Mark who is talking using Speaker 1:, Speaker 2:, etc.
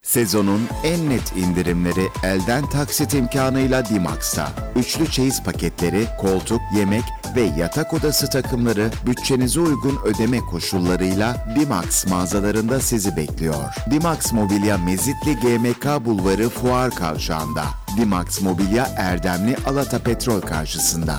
Speaker 1: Sezonun en net indirimleri elden taksit imkanıyla Dimax'ta. Üçlü çeyiz paketleri, koltuk, yemek ve yatak odası takımları bütçenize uygun ödeme koşullarıyla Dimax mağazalarında sizi bekliyor. Dimax Mobilya Mezitli GMK Bulvarı Fuar Kavşağı'nda. Dimax Mobilya Erdemli Alata Petrol karşısında.